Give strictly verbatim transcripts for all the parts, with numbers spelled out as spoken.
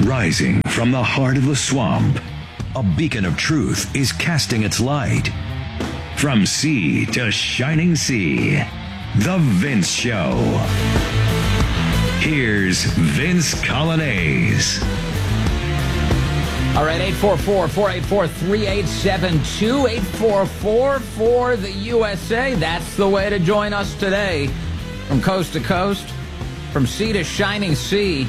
Rising from the heart of the swamp, a beacon of truth is casting its light. From sea to shining sea, The Vince Show. Here's Vince Coglianese. All right, eight four four, four eight four, three eight seven two, eight four four for the U S A. That's the way to join us today. From coast to coast, from sea to shining sea,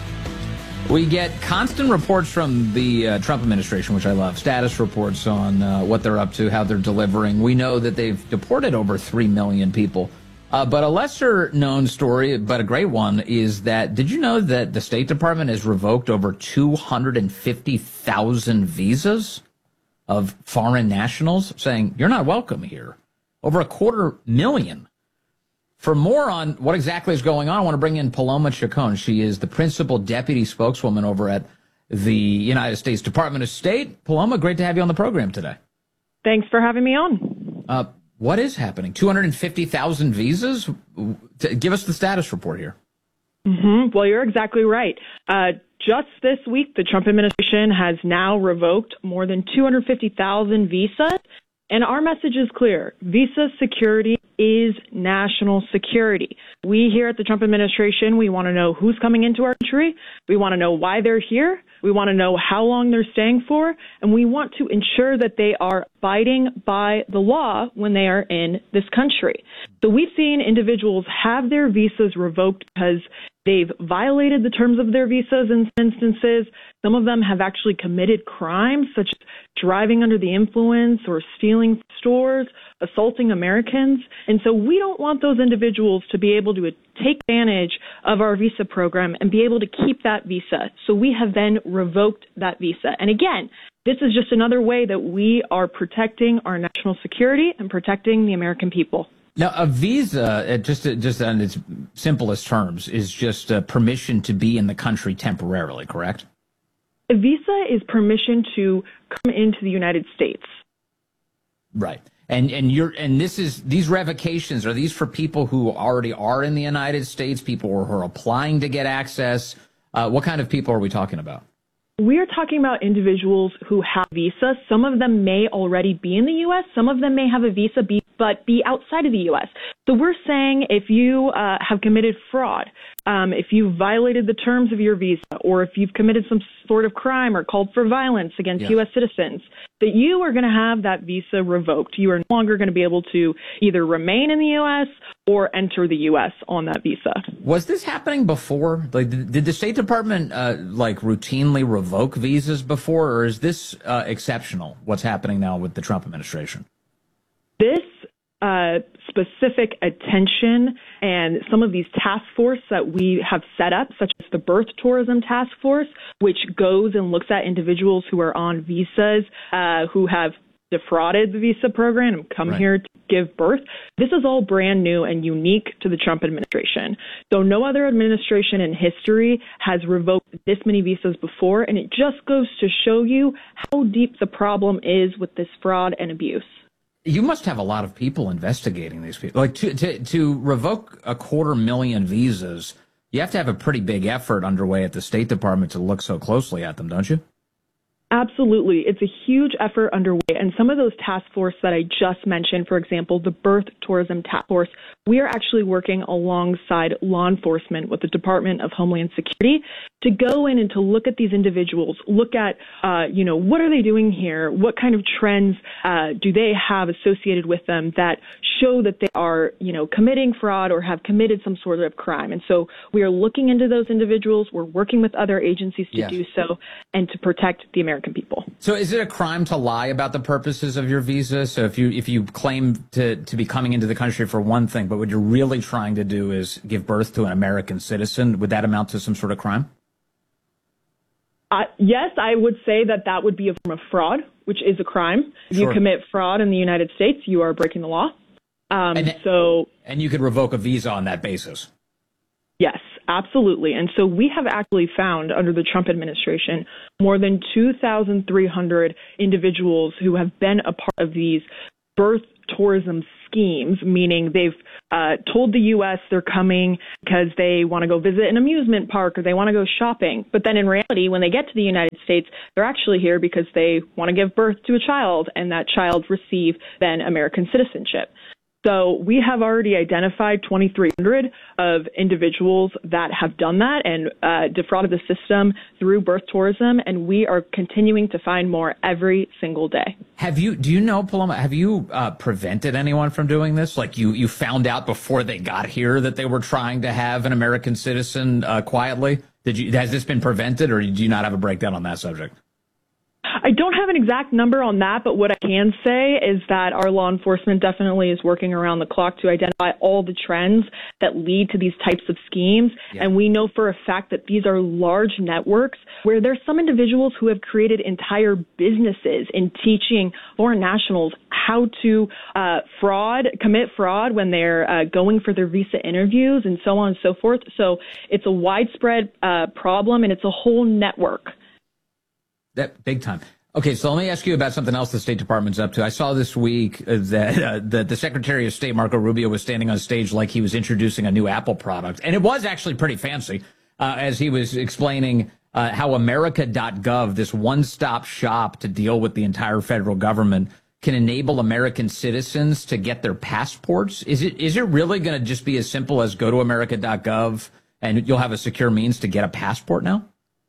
we get constant reports from the uh, Trump administration, which I love, status reports on uh, what they're up to, how they're delivering. We know that they've deported over three million people. Uh, but a lesser-known story, but a great one, is that, did you know that the State Department has revoked over two hundred fifty thousand visas of foreign nationals, saying, you're not welcome here? Over a quarter million. For more on what exactly is going on, I want to bring in Paloma Chacon. She is the principal deputy spokeswoman over at the United States Department of State. Paloma, great to have you on the program today. Thanks for having me on. Uh, what is happening? two hundred fifty thousand visas? Give us the status report here. Mm-hmm. Well, you're exactly right. Uh, just this week, the Trump administration has now revoked more than two hundred fifty thousand visas. And our message is clear. Visa security is national security. We here at the Trump administration, we want to know who's coming into our country. We want to know why they're here. We want to know how long they're staying for. And we want to ensure that they are abiding by the law when they are in this country. So we've seen individuals have their visas revoked because they've violated the terms of their visas in some instances. Some of them have actually committed crimes, such as driving under the influence or stealing stores, assaulting Americans. And so we don't want those individuals to be able to take advantage of our visa program and be able to keep that visa. So we have then revoked that visa. And again, this is just another way that we are protecting our national security and protecting the American people. Now, a visa, just just in its simplest terms, is just a permission to be in the country temporarily, correct? A visa is permission to come into the United States. Right. And and you're and this is these revocations, are these for people who already are in the United States, people who are applying to get access? Uh, what kind of people are we talking about? We are talking about individuals who have visas. Some of them may already be in the U S. Some of them may have a visa, be, but be outside of the U S. So we're saying if you uh, have committed fraud, um, if you violated the terms of your visa, or if you've committed some sort of crime or called for violence against yeah. U S citizens, that you are going to have that visa revoked. You are no longer going to be able to either remain in the U S or enter the U S on that visa. Was this happening before? Like, did, did the State Department uh, like routinely revoke visas before, or is this uh, exceptional? What's happening now with the Trump administration? This uh, specific attention and some of these task force that we have set up, such as the Birth Tourism Task Force, which goes and looks at individuals who are on visas, uh, who have defrauded the visa program and come right. here to give birth. This is all brand new and unique to the Trump administration. So no other administration in history has revoked this many visas before, and it just goes to show you how deep the problem is with this fraud and abuse. You must have a lot of people investigating these people. Like to, to, to revoke a quarter million visas, you have to have a pretty big effort underway at the State Department to look so closely at them, don't you? Absolutely. It's a huge effort underway. And some of those task force that I just mentioned, for example, the Birth Tourism Task Force, we are actually working alongside law enforcement with the Department of Homeland Security to go in and to look at these individuals, look at, uh, you know, what are they doing here? What kind of trends uh, do they have associated with them that show that they are, you know, committing fraud or have committed some sort of crime? And so we are looking into those individuals. We're working with other agencies to yes. do so and to protect the American people. So is it a crime to lie about the purposes of your visa? So if you if you claim to, to be coming into the country for one thing, but what you're really trying to do is give birth to an American citizen, would that amount to some sort of crime? Uh, yes, I would say that that would be a form of fraud, which is a crime. If sure. you commit fraud in the United States, you are breaking the law. Um, and, so, and you could revoke a visa on that basis. Yes, absolutely. And so we have actually found under the Trump administration more than two thousand three hundred individuals who have been a part of these birth tourism schemes, meaning they've uh, told the U S they're coming because they want to go visit an amusement park or they want to go shopping. But then in reality, when they get to the United States, they're actually here because they want to give birth to a child, and that child receive then American citizenship. So we have already identified twenty-three hundred of individuals that have done that and uh, defrauded the system through birth tourism, and we are continuing to find more every single day. Have you, do you know, Paloma, have you uh, prevented anyone from doing this? Like you, you found out before they got here that they were trying to have an American citizen uh, quietly? Did you, has this been prevented, or do you not have a breakdown on that subject? I don't have an exact number on that, but what I can say is that our law enforcement definitely is working around the clock to identify all the trends that lead to these types of schemes. Yeah. And we know for a fact that these are large networks where there's some individuals who have created entire businesses in teaching foreign nationals how to uh, fraud, commit fraud when they're uh, going for their visa interviews and so on and so forth. So it's a widespread uh, problem, and it's a whole network. That big time. Okay, so let me ask you about something else the State Department's up to. I saw this week that uh, the, the Secretary of State, Marco Rubio, was standing on stage like he was introducing a new Apple product. And it was actually pretty fancy uh, as he was explaining uh, how America dot gov, this one-stop shop to deal with the entire federal government, can enable American citizens to get their passports. Is it is it really going to just be as simple as go to America dot gov and you'll have a secure means to get a passport now?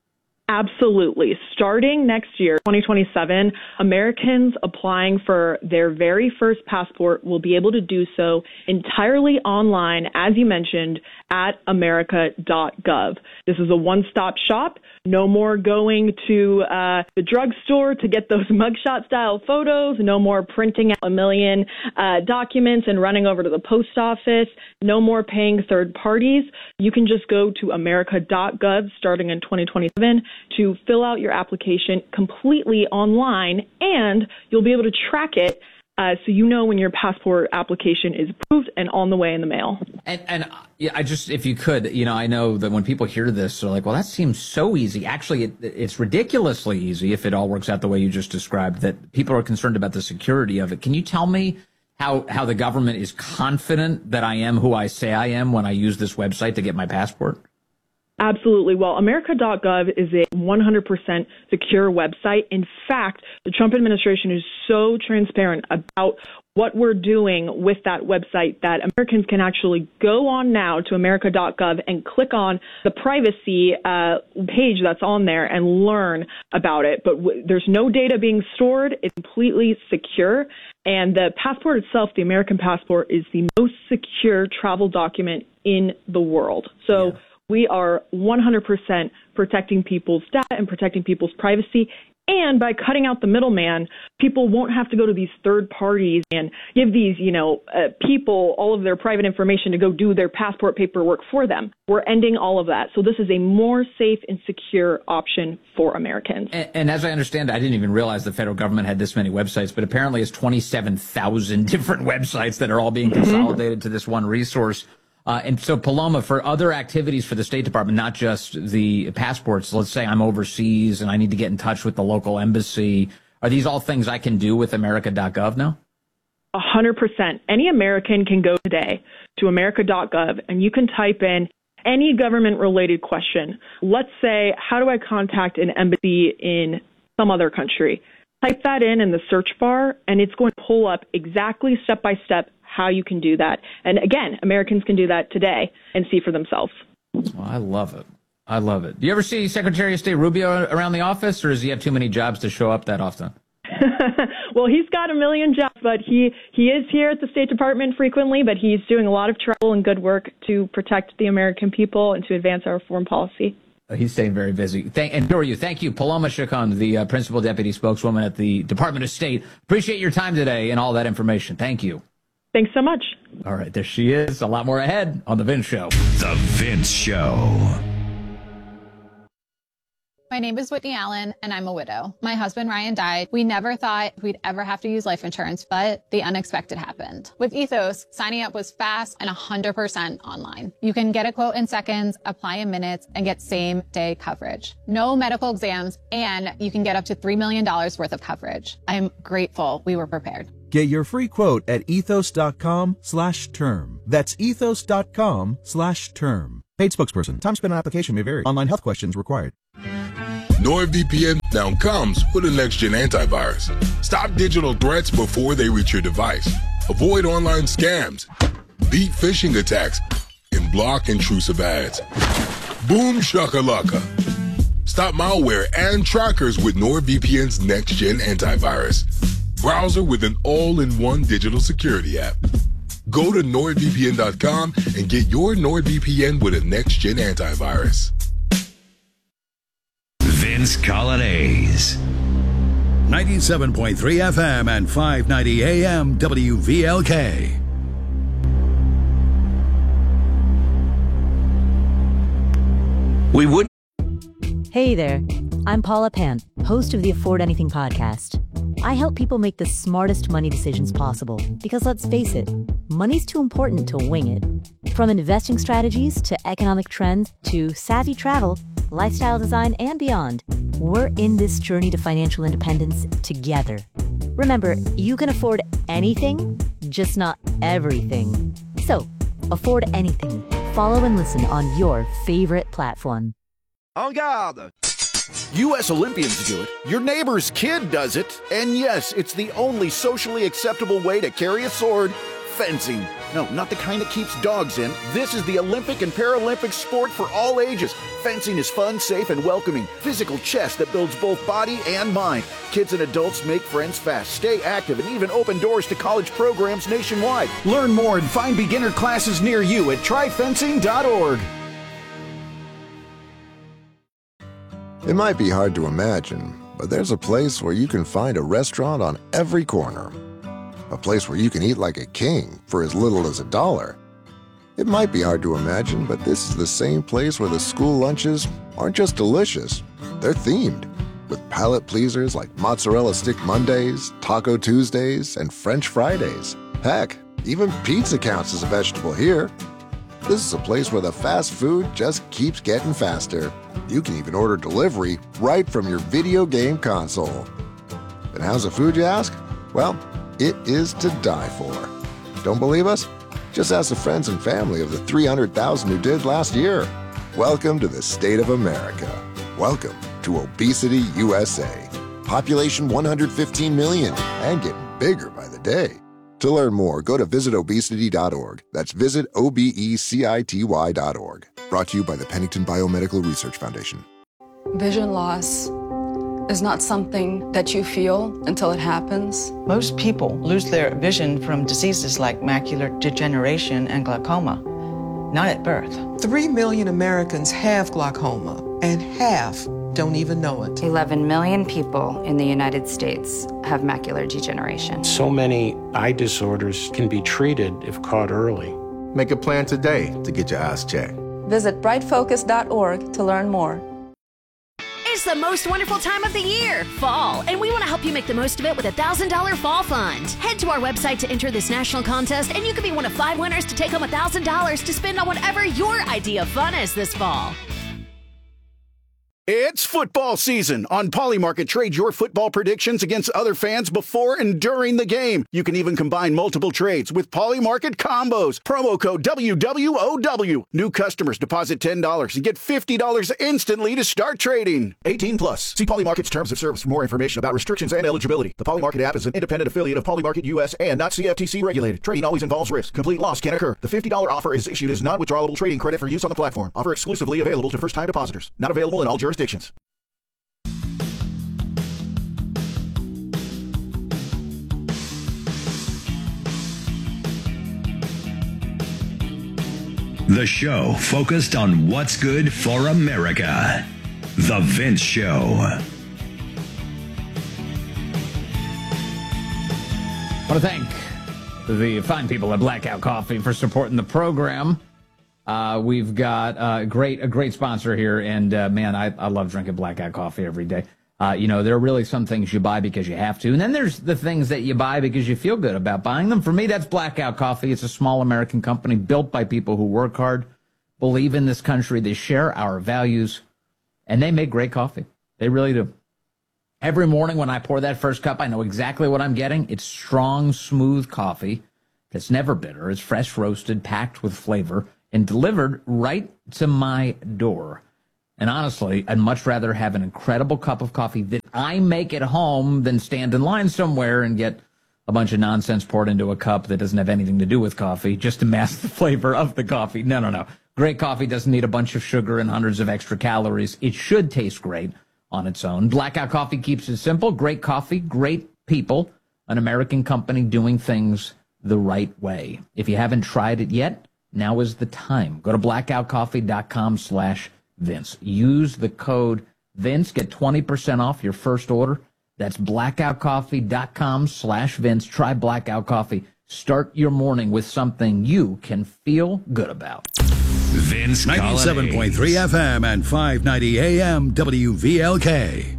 Absolutely. Starting next year, twenty twenty-seven, Americans applying for their very first passport will be able to do so entirely online, as you mentioned, at America dot gov. This is a one-stop shop. No more going to uh, the drugstore to get those mugshot-style photos. No more printing out a million uh, documents and running over to the post office. No more paying third parties. You can just go to America dot gov starting in twenty twenty-seven to fill out your application completely online, and you'll be able to track it uh, so you know when your passport application is approved and on the way in the mail. And, and yeah, I just, if you could, you know, I know that when people hear this, they're like, well, that seems so easy. Actually, it, it's ridiculously easy if it all works out the way you just described, that people are concerned about the security of it. Can you tell me how, how the government is confident that I am who I say I am when I use this website to get my passport? Absolutely. Well, America dot gov is a one hundred percent secure website. In fact, the Trump administration is so transparent about what we're doing with that website that Americans can actually go on now to America dot gov and click on the privacy uh, page that's on there and learn about it. But w- there's no data being stored. It's completely secure. And the passport itself, the American passport, is the most secure travel document in the world. So yeah. We are one hundred percent protecting people's data and protecting people's privacy. And by cutting out the middleman, people won't have to go to these third parties and give these, you know, uh, people all of their private information to go do their passport paperwork for them. We're ending all of that. So this is a more safe and secure option for Americans. And, and as I understand, I didn't even realize the federal government had this many websites, but apparently it's twenty-seven thousand different websites that are all being consolidated mm-hmm. to this one resource. Uh, and so, Paloma, for other activities for the State Department, not just the passports, let's say I'm overseas and I need to get in touch with the local embassy, are these all things I can do with America dot gov now? A hundred percent. Any American can go today to America dot gov and you can type in any government-related question. Let's say, how do I contact an embassy in some other country? Type that in in the search bar, and it's going to pull up exactly step-by-step how you can do that. And again, Americans can do that today and see for themselves. Well, I love it. I love it. Do you ever see Secretary of State Rubio around the office, or does he have too many jobs to show up that often? Well, he's got a million jobs, but he, he is here at the State Department frequently, but he's doing a lot of travel and good work to protect the American people and to advance our foreign policy. He's staying very busy. Thank, and who are you? Thank you, Paloma Chacon, the uh, Principal Deputy Spokeswoman at the Department of State. Appreciate your time today and all that information. Thank you. Thanks so much. All right, there she is. A lot more ahead on The Vince Show. The Vince Show. My name is Whitney Allen, and I'm a widow. My husband, Ryan, died. We never thought we'd ever have to use life insurance, but the unexpected happened. With Ethos, signing up was fast and one hundred percent online. You can get a quote in seconds, apply in minutes, and get same-day coverage. No medical exams, and you can get up to three million dollars worth of coverage. I'm grateful we were prepared. Get your free quote at ethos.com slash term. That's ethos.com slash term. Paid spokesperson. Time spent on application may vary. Online health questions required. NordVPN now comes with a next-gen antivirus. Stop digital threats before they reach your device. Avoid online scams. Beat phishing attacks. And block intrusive ads. Boom shakalaka. Stop malware and trackers with NordVPN's next-gen antivirus. Browser with an all-in-one digital security app. Go to nord V P N dot com and get your NordVPN with a next-gen antivirus. Vince Colonnese. ninety-seven point three F M and five ninety A M W V L K. We would. Hey there, I'm Paula Pant, host of the Afford Anything podcast. I help people make the smartest money decisions possible because let's face it, money's too important to wing it. From investing strategies to economic trends to savvy travel, lifestyle design, and beyond, we're in this journey to financial independence together. Remember, you can afford anything, just not everything. So, afford anything. Follow and listen on your favorite platform. En garde! U S Olympians do it, your neighbor's kid does it, and yes, it's the only socially acceptable way to carry a sword, fencing. No, not the kind that keeps dogs in. This is the Olympic and Paralympic sport for all ages. Fencing is fun, safe, and welcoming. Physical chess that builds both body and mind. Kids and adults make friends fast, stay active, and even open doors to college programs nationwide. Learn more and find beginner classes near you at try fencing dot org. It might be hard to imagine, but there's a place where you can find a restaurant on every corner. A place where you can eat like a king for as little as a dollar. It might be hard to imagine, but this is the same place where the school lunches aren't just delicious, they're themed. With palate pleasers like Mozzarella Stick Mondays, Taco Tuesdays, and French Fridays. Heck, even pizza counts as a vegetable here. This is a place where the fast food just keeps getting faster. You can even order delivery right from your video game console. And how's the food, you ask? Well, it is to die for. Don't believe us? Just ask the friends and family of the three hundred thousand who did last year. Welcome to the state of America. Welcome to Obesity U S A. Population one hundred fifteen million and getting bigger by the day. To learn more, go to visit obesity dot org. That's visit O B E C I T Y dot org. Brought to you by the Pennington Biomedical Research Foundation. Vision loss is not something that you feel until it happens. Most people lose their vision from diseases like macular degeneration and glaucoma, not at birth. Three million Americans have glaucoma, and half don't even know it. eleven million people in the United States have macular degeneration. So many eye disorders can be treated if caught early. Make a plan today to get your eyes checked. Visit bright focus dot org to learn more. It's the most wonderful time of the year, fall, and we want to help you make the most of it with a one thousand dollars Fall Fund. Head to our website to enter this national contest, and you could be one of five winners to take home one thousand dollars to spend on whatever your idea of fun is this fall. It's football season. On Polymarket, trade your football predictions against other fans before and during the game. You can even combine multiple trades with Polymarket combos. Promo code W W O W. New customers deposit ten dollars and get fifty dollars instantly to start trading. eighteen plus. See Polymarket's terms of service for more information about restrictions and eligibility. The Polymarket app is an independent affiliate of Polymarket U S and not C F T C regulated. Trading always involves risk. Complete loss can occur. The fifty dollars offer is issued as non-withdrawable trading credit for use on the platform. Offer exclusively available to first-time depositors. Not available in all jurisdictions. The show focused on what's good for America. The Vince Show. I want to thank the fine people at Blackout Coffee for supporting the program. Uh, we've got uh, great a great sponsor here, and uh, man, I, I love drinking Blackout Coffee every day. Uh, you know, there are really some things you buy because you have to, and then there's the things that you buy because you feel good about buying them. For me, that's Blackout Coffee. It's a small American company built by people who work hard, believe in this country, they share our values, and they make great coffee. They really do. Every morning when I pour that first cup, I know exactly what I'm getting. It's strong, smooth coffee that's never bitter. It's fresh roasted, packed with flavor, and delivered right to my door. And honestly, I'd much rather have an incredible cup of coffee that I make at home than stand in line somewhere and get a bunch of nonsense poured into a cup that doesn't have anything to do with coffee just to mask the flavor of the coffee. No, no, no. Great coffee doesn't need a bunch of sugar and hundreds of extra calories. It should taste great on its own. Blackout Coffee keeps it simple. Great coffee, great people, an American company doing things the right way. If you haven't tried it yet, now is the time. Go to blackoutcoffee.com slash Vince. Use the code Vince. Get twenty percent off your first order. That's blackoutcoffee.com slash Vince. Try Blackout Coffee. Start your morning with something you can feel good about. Vince ninety-seven point three F M and five ninety A M W V L K.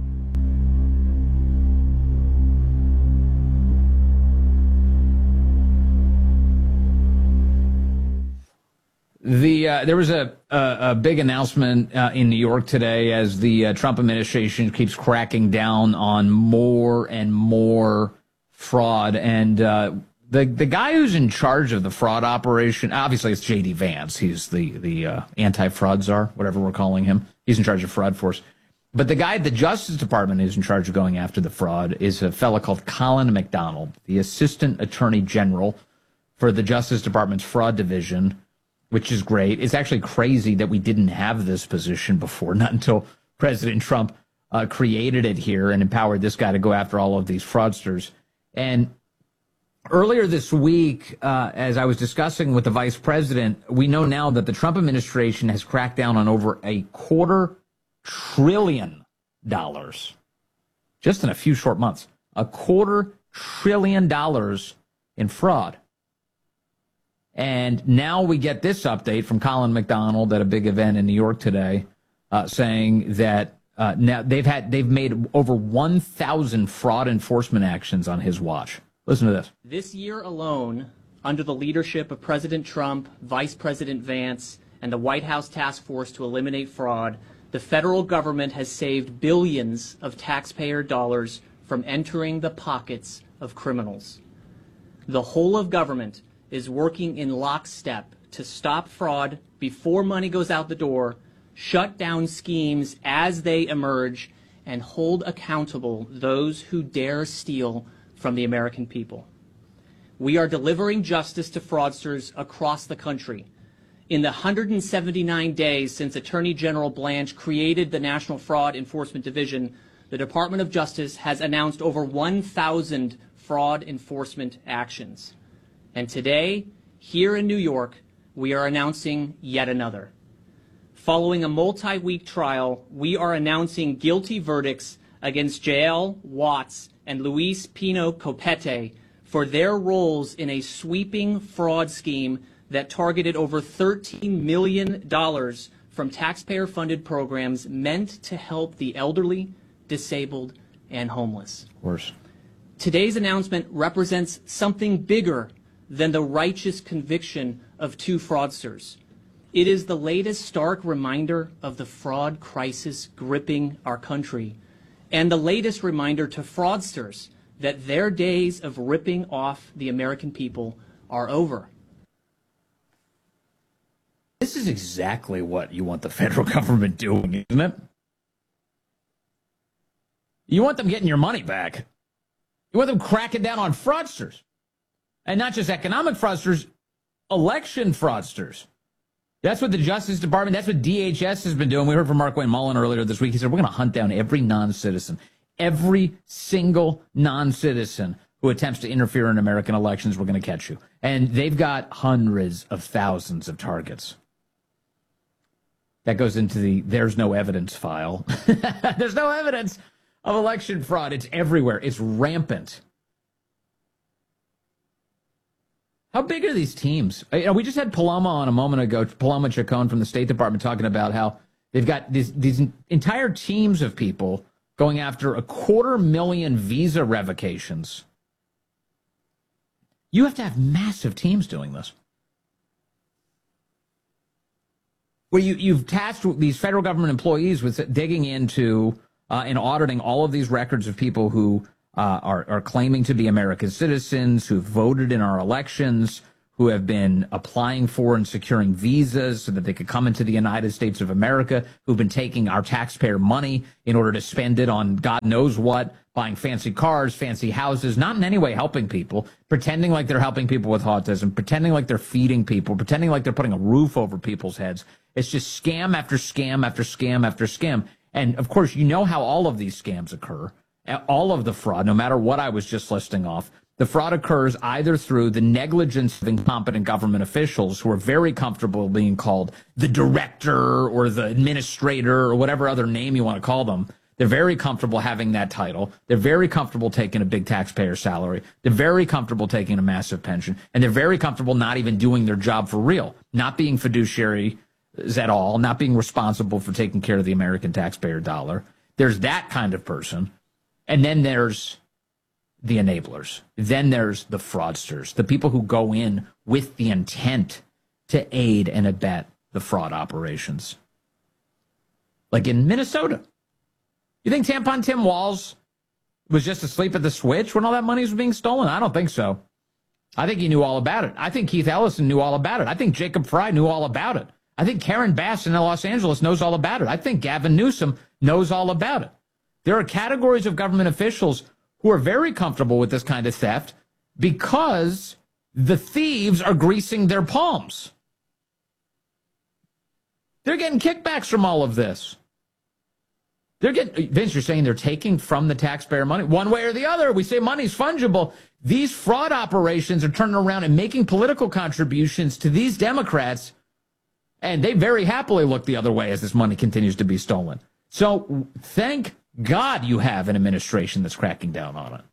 The uh, there was a, a, a big announcement uh, in New York today as the uh, Trump administration keeps cracking down on more and more fraud. And uh, the the guy who's in charge of the fraud operation, obviously it's J D Vance. He's the, the uh, anti-fraud czar, whatever we're calling him. He's in charge of fraud force. But the guy at the Justice Department who's in charge of going after the fraud is a fellow called Colin McDonald, the Assistant Attorney General for the Justice Department's Fraud Division, which is great. It's actually crazy that we didn't have this position before, not until President Trump uh, created it here and empowered this guy to go after all of these fraudsters. And earlier this week, uh, as I was discussing with the vice president, we know now that the Trump administration has cracked down on over a quarter trillion dollars just in a few short months. A quarter trillion dollars in fraud. And now we get this update from Colin McDonald at a big event in New York today, uh, saying that uh, now they've had they've made over one thousand fraud enforcement actions on his watch. Listen to this. This year alone, under the leadership of President Trump, Vice President Vance, and the White House Task Force to Eliminate Fraud, the federal government has saved billions of taxpayer dollars from entering the pockets of criminals. The whole of government is working in lockstep to stop fraud before money goes out the door, shut down schemes as they emerge, and hold accountable those who dare steal from the American people. We are delivering justice to fraudsters across the country. In the one hundred seventy-nine days since Attorney General Blanche created the National Fraud Enforcement Division, the Department of Justice has announced over one thousand fraud enforcement actions. And today, here in New York, we are announcing yet another. Following a multi-week trial, we are announcing guilty verdicts against Jael Watts and Luis Pino Copete for their roles in a sweeping fraud scheme that targeted over thirteen million dollars from taxpayer-funded programs meant to help the elderly, disabled, and homeless. Worse. Today's announcement represents something bigger than the righteous conviction of two fraudsters. It is the latest stark reminder of the fraud crisis gripping our country, and the latest reminder to fraudsters that their days of ripping off the American people are over. This is exactly what you want the federal government doing, isn't it? You want them getting your money back. You want them cracking down on fraudsters. And not just economic fraudsters, election fraudsters. That's what the Justice Department, that's what D H S has been doing. We heard from Markwayne Mullin earlier this week. He said, we're going to hunt down every non-citizen, every single non-citizen who attempts to interfere in American elections. We're going to catch you. And they've got hundreds of thousands of targets. That goes into the there's no evidence file. There's no evidence of election fraud. It's everywhere. It's rampant. How big are these teams? You know, we just had Paloma on a moment ago, Paloma Chacon from the State Department, talking about how they've got these, these entire teams of people going after a quarter million visa revocations. You have to have massive teams doing this. Where you, you've tasked these federal government employees with digging into uh, in auditing all of these records of people who uh, are, are claiming to be American citizens, who voted in our elections, who have been applying for and securing visas so that they could come into the United States of America, who've been taking our taxpayer money in order to spend it on God knows what, buying fancy cars, fancy houses, not in any way helping people, pretending like they're helping people with autism, pretending like they're feeding people, pretending like they're putting a roof over people's heads. It's just scam after scam after scam after scam. And, of course, you know how all of these scams occur, all of the fraud, no matter what I was just listing off. The fraud occurs either through the negligence of incompetent government officials who are very comfortable being called the director or the administrator or whatever other name you want to call them. They're very comfortable having that title. They're very comfortable taking a big taxpayer salary. They're very comfortable taking a massive pension. And they're very comfortable not even doing their job for real, not being fiduciaries at all, not being responsible for taking care of the American taxpayer dollar. There's that kind of person. And then there's the enablers. Then there's the fraudsters, the people who go in with the intent to aid and abet the fraud operations. Like in Minnesota. You think Tampon Tim Walz was just asleep at the switch when all that money was being stolen? I don't think so. I think he knew all about it. I think Keith Ellison knew all about it. I think Jacob Fry knew all about it. I think Karen Bass in Los Angeles knows all about it. I think Gavin Newsom knows all about it. There are categories of government officials who are very comfortable with this kind of theft because the thieves are greasing their palms. They're getting kickbacks from all of this. They're getting, Vince, you're saying they're taking from the taxpayer money? One way or the other. We say money's fungible. These fraud operations are turning around and making political contributions to these Democrats, and they very happily look the other way as this money continues to be stolen. So thank God you have an administration that's cracking down on it.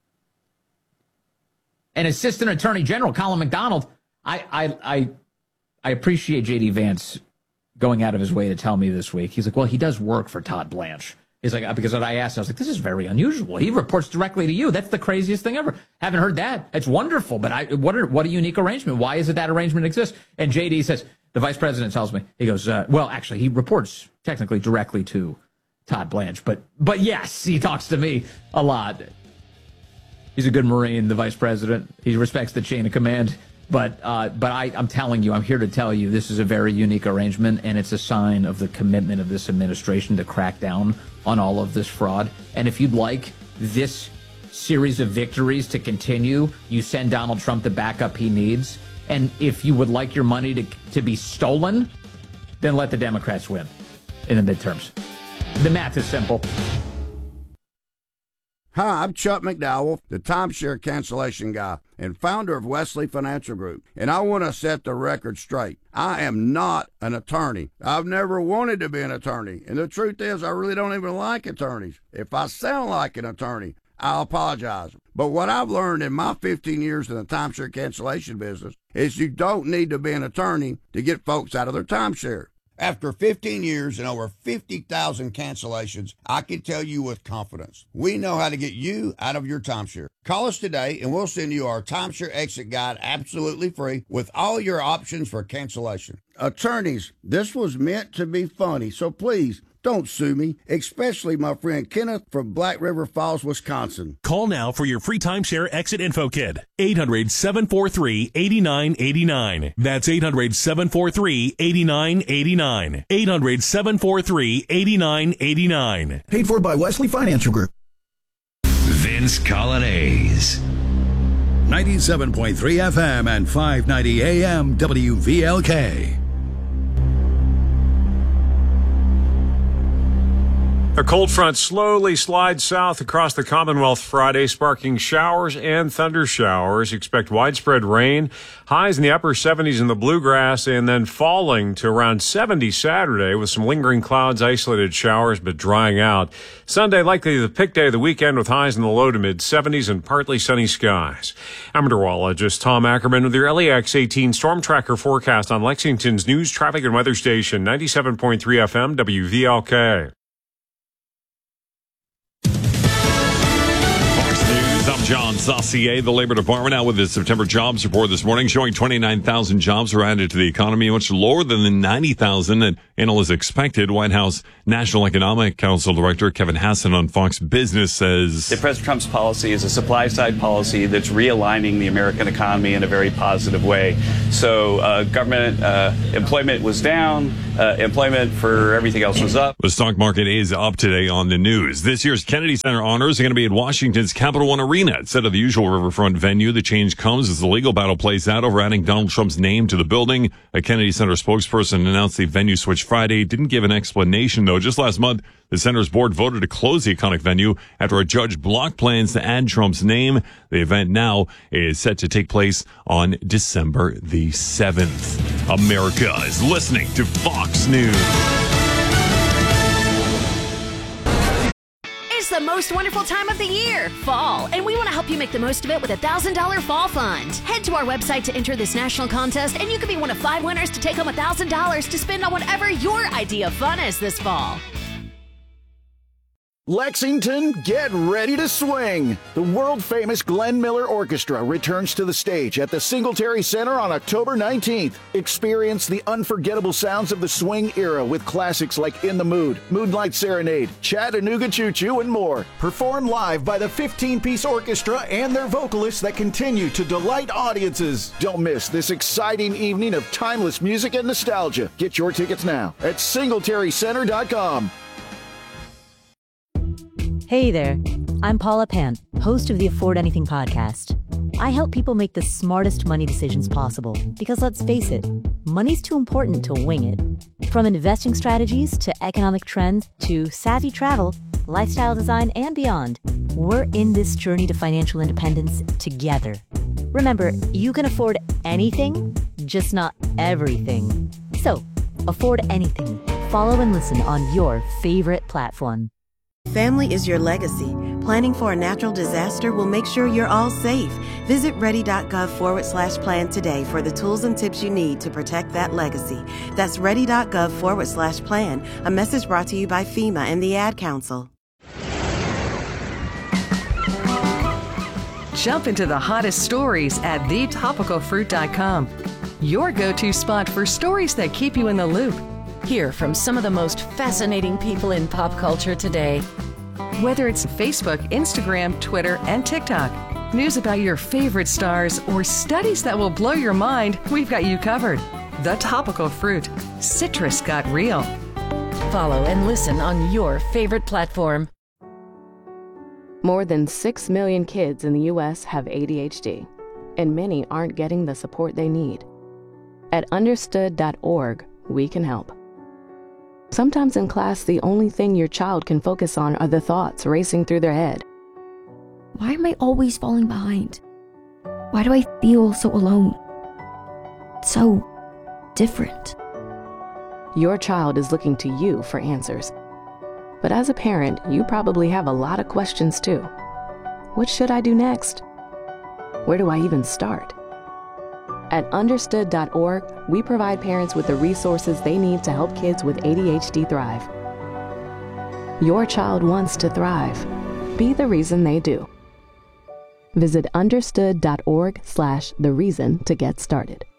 And Assistant Attorney General Colin McDonald, I, I, I, I appreciate J D Vance going out of his way to tell me this week. He's like, well, he does work for Todd Blanche. He's like, because when I asked, I was like, this is very unusual. He reports directly to you. That's the craziest thing ever. Haven't heard that. It's wonderful. But I, what, are, what a unique arrangement. Why is it that arrangement exists? And J D says, the vice president tells me, he goes, uh, well, actually, he reports technically directly to Todd Blanche. But, but yes, he talks to me a lot. He's a good Marine, the vice president. He respects the chain of command. But uh, but I, I'm telling you, I'm here to tell you, this is a very unique arrangement, and it's a sign of the commitment of this administration to crack down on all of this fraud. And if you'd like this series of victories to continue, you send Donald Trump the backup he needs. And if you would like your money to, to be stolen, then let the Democrats win in the midterms. The math is simple. Hi, I'm Chuck McDowell, the timeshare cancellation guy and founder of Wesley Financial Group, and I want to set the record straight. I am not an attorney. I've never wanted to be an attorney, and the truth is I really don't even like attorneys. If I sound like an attorney, I'll apologize. But what I've learned in my fifteen years in the timeshare cancellation business is you don't need to be an attorney to get folks out of their timeshare. After fifteen years and over fifty thousand cancellations, I can tell you with confidence, we know how to get you out of your timeshare. Call us today and we'll send you our timeshare exit guide absolutely free with all your options for cancellation. Attorneys, this was meant to be funny, so please don't sue me, especially my friend Kenneth from Black River Falls, Wisconsin. Call now for your free timeshare exit info kit. eight hundred, seven four three, eight nine eight nine. That's eight hundred, seven four three, eight nine eight nine. eight hundred, seven four three, eight nine eight nine. Paid for by Wesley Financial Group. Vince Coglianese. ninety-seven point three F M and five ninety A M W V L K. A cold front slowly slides south across the Commonwealth Friday, sparking showers and thunder showers. Expect widespread rain, highs in the upper seventies in the bluegrass, and then falling to around seventy Saturday with some lingering clouds, isolated showers, but drying out. Sunday, likely the pick day of the weekend with highs in the low to mid seventies and partly sunny skies. I'm meteorologist Tom Ackerman with your L E X eighteen Storm Tracker forecast on Lexington's news, traffic, and weather station, ninety-seven point three F M W V L K. Tom John Saucier, the Labor Department, out with the September jobs report this morning, showing twenty-nine thousand jobs were added to the economy, much lower than the ninety thousand that analysts expected. White House National Economic Council Director Kevin Hassan on Fox Business says that President Trump's policy is a supply-side policy that's realigning the American economy in a very positive way. So uh, government uh, employment was down, uh, employment for everything else was up. The stock market is up today on the news. This year's Kennedy Center honors are going to be at Washington's Capital One Arena. Instead of the usual riverfront venue, the change comes as the legal battle plays out over adding Donald Trump's name to the building. A Kennedy Center spokesperson announced the venue switch Friday. Didn't give an explanation, though. Just last month, the center's board voted to close the iconic venue after a judge blocked plans to add Trump's name. The event now is set to take place on December the seventh. America is listening to Fox News. It's the most wonderful time of the year, fall, and we want to help you make the most of it with a one thousand dollars fall fund. Head to our website to enter this national contest, and you could be one of five winners to take home one thousand dollars to spend on whatever your idea of fun is this fall. Lexington, get ready to swing! The world-famous Glenn Miller Orchestra returns to the stage at the Singletary Center on October nineteenth. Experience the unforgettable sounds of the swing era with classics like In the Mood, Moonlight Serenade, Chattanooga Choo Choo, and more. Performed live by the fifteen-piece orchestra and their vocalists that continue to delight audiences. Don't miss this exciting evening of timeless music and nostalgia. Get your tickets now at singletary center dot com. Hey there, I'm Paula Pant, host of the Afford Anything podcast. I help people make the smartest money decisions possible because, let's face it, money's too important to wing it. From investing strategies to economic trends to savvy travel, lifestyle design, and beyond, we're in this journey to financial independence together. Remember, you can afford anything, just not everything. So, afford anything. Follow and listen on your favorite platform. Family is your legacy. Planning for a natural disaster will make sure you're all safe. Visit ready.gov forward slash plan today for the tools and tips you need to protect that legacy. That's ready.gov forward slash plan. A message brought to you by FEMA and the Ad Council. Jump into the hottest stories at the topical fruit dot com. Your go-to spot for stories that keep you in the loop. Hear from some of the most fascinating people in pop culture today. Whether it's Facebook, Instagram, Twitter, and TikTok, news about your favorite stars, or studies that will blow your mind, we've got you covered. The Topical Fruit. Citrus got real. Follow and listen on your favorite platform. More than six million kids in the U S have A D H D, and many aren't getting the support they need. At understood dot org, we can help. Sometimes in class, the only thing your child can focus on are the thoughts racing through their head. Why am I always falling behind? Why do I feel so alone? So different. Your child is looking to you for answers. But as a parent, you probably have a lot of questions too. What should I do next? Where do I even start? At understood dot org, we provide parents with the resources they need to help kids with A D H D thrive. Your child wants to thrive. Be the reason they do. Visit understood dot org slash the reason to get started.